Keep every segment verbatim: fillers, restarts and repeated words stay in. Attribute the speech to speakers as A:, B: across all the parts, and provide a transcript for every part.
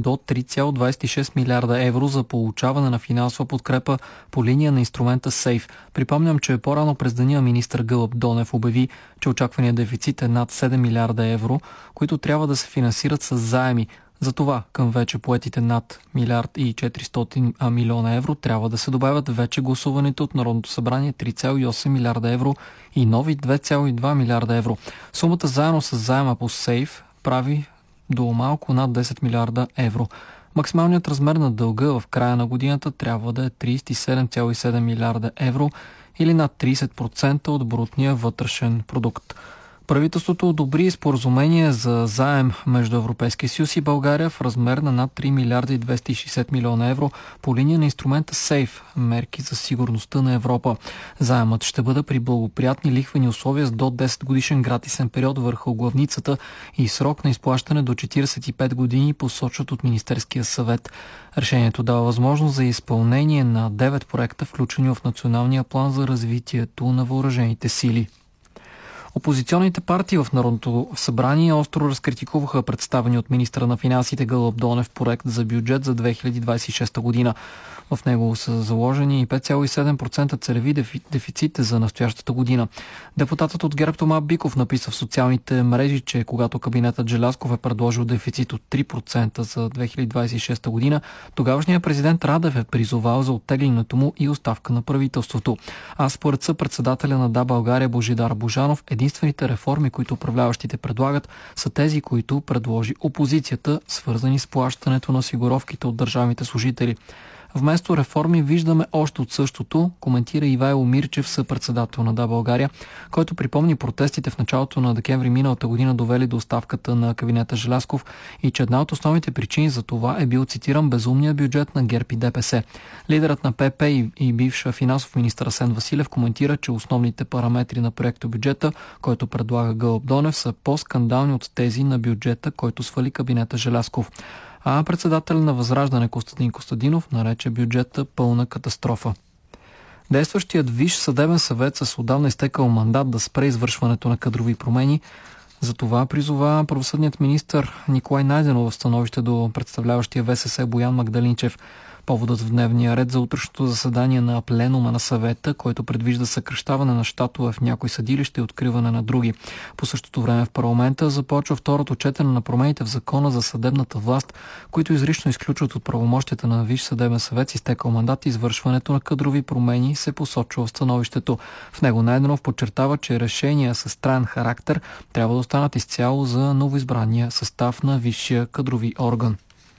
A: до три цяло двадесет и шест милиарда евро за получаване на финансова подкрепа по линия на инструмента Сейф. Припомням, че по-рано през деня министър Гълъб Донев обяви, че очакваният дефицит е над седем милиарда евро, които трябва да се финансират с заеми. Затова към вече поетите над милиард и четиристотин милиона евро трябва да се добавят вече гласуваните от Народното събрание три цяло и осем милиарда евро и нови две цяло и два милиарда евро. Сумата заедно с заема по Сейф прави до малко над десет милиарда евро. Максималният размер на дълга в края на годината трябва да е тридесет и седем цяло и седем милиарда евро или над тридесет процента от брутния вътрешен продукт. Правителството одобри споразумение за заем между Европейския съюз и България в размер на над три милиарда и двеста и шестдесет милиона евро по линия на инструмента Сейф – мерки за сигурността на Европа. Заемът ще бъде при благоприятни лихвени условия с до десет годишен гратисен период върху главницата и срок на изплащане до четиридесет и пет години, посочват от Министерския съвет. Решението дава възможност за изпълнение на девет проекта, включени в Националния план за развитието на въоръжените сили. Опозиционните партии в Народното събрание остро разкритикуваха представени от министъра на финансите Гълъб Донев проект за бюджет за две хиляди двадесет и шеста година. В него са заложени и пет цяло и седем процента целеви дефицит за настоящата година. Депутатът от ГЕРБ Тома Биков написа в социалните мрежи, че когато кабинетът Желязков е предложил дефицит от три процента за две хиляди двадесет и шеста година, тогавашният президент Радев е призовал за оттеглянето му и оставка на правителството. А според съпредседателя на Да, България Божидар Божанов, единствените реформи, които управляващите предлагат, са тези, които предложи опозицията, свързани с плащането на осигуровките от държавните служители. Вместо реформи виждаме още от същото, коментира Ивайло Мирчев, съпредседател на Да, България, който припомни протестите в началото на декември миналата година довели до оставката на кабинета Желязков и че една от основните причини за това е бил, цитирам, безумният бюджет на ГЕРБ и ДПС. Лидерът на П П и, и бивш финансов министър Асен Василев коментира, че основните параметри на проекта бюджета, който предлага Гълъб Донев, са по-скандални от тези на бюджета, който свали кабинета Желязков. А председател на Възраждане Костадин Костадинов нарече бюджета пълна катастрофа. Действащият Висш съдебен съвет с отдавна изтекал мандат да спре извършването на кадрови промени. За това призова правосъдният министър Николай Найденов в становище до представляващия В С С Боян Магдалинчев. Поводът в дневния ред за утрешното заседание на пленума на съвета, който предвижда съкращаване на щатове в някои съдилища и откриване на други. По същото време в парламента започва второто четене на промените в закона за съдебната власт, които изрично изключват от правомощията на Висш съдебен съвет с изтекал мандат и извършването на кадрови промени, се посочва в становището. В него Найденов подчертава, че решения с траен характер трябва да останат изцяло за новоизбрания състав на Висшия кадрови орган.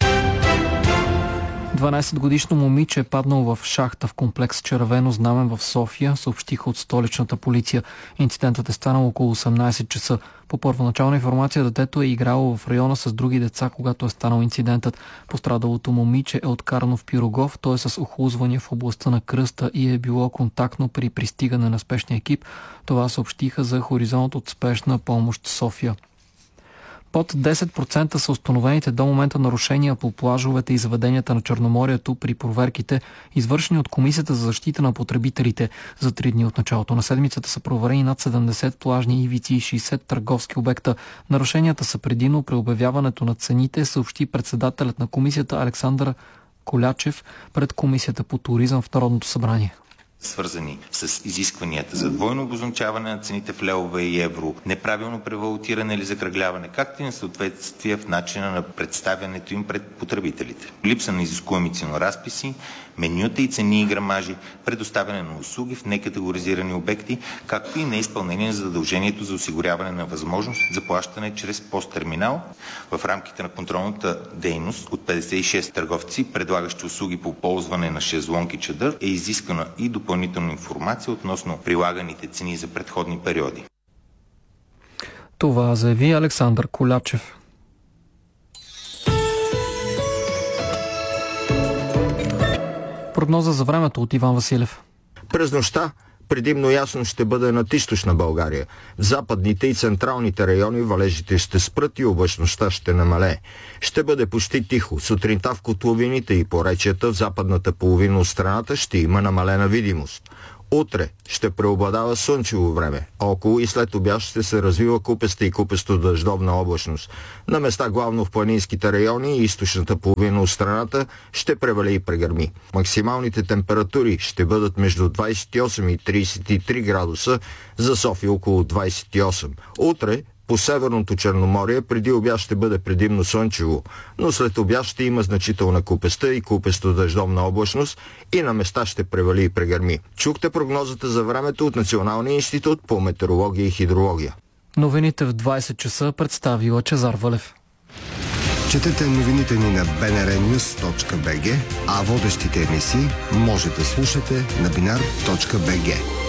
A: дванадесетгодишно момиче е паднало в шахта в комплекс Червено знамен в София, съобщиха от столичната полиция. Инцидентът е станал около осемнадесет часа. По първоначална информация детето е играло в района с други деца, когато е станал инцидентът. Пострадалото момиче е откарано в Пирогов, т.е. с охлузвания в областта на кръста и е било контактно при пристигане на спешния екип. Това съобщиха за Хоризонт от спешна помощ София. Под десет процента са установените до момента нарушения по плажовете и заведенията на Черноморието при проверките, извършени от Комисията за защита на потребителите. За три дни от началото на седмицата са проверени над седемдесет плажни ивици и шейсет търговски обекта. Нарушенията са предимно при обявяването на цените, съобщи председателят на комисията Александър Колячев пред Комисията по туризъм в Народното събрание.
B: Свързани с изискванията за двойно обозначаване на цените в левове и евро, неправилно превалутиране или закръгляване, както и несъответствие в начина на представянето им пред потребителите. Липса на изискуеми ценоразписи, менюта и цени и грамажи, предоставяне на услуги в некатегоризирани обекти, както и неизпълнение на задължението за осигуряване на възможност за плащане чрез посттерминал. В рамките на контролната дейност от петдесет и шест търговци, предлагащи услуги по ползване на шезлонг и чадър, е изискана и допълнителна информация относно прилаганите цени за предходни периоди.
A: Това заяви Александър Колячев. Прогноза за времето от Иван Василев.
C: През нощта предимно ясно ще бъде над източна България. В западните и централните райони валежите ще спрат и облачността ще намалее. Ще бъде почти тихо. Сутринта в котловините и поречията в западната половина от страната ще има намалена видимост. Утре ще преобладава слънчево време, а около и след обяд ще се развива купеста и купесто дъждовна облачност. На места главно в планинските райони и източната половина от страната ще превали и прегърми. Максималните температури ще бъдат между двадесет и осем и тридесет и три градуса, за София около двадесет и осем. Утре по Северното Черноморие преди обяд ще бъде предимно слънчево, но след обяд ще има значителна купеста и купесто дъждовна облачност и на места ще превали и прегърми. Чухте прогнозата за времето от Националния институт по метеорология и хидрология.
A: Новините в двадесет часа представи Лъчезар Валев.
D: Четете новините ни на би ен ар нюз точка би джи, а водещите емисии може да слушате на бинар точка би джи.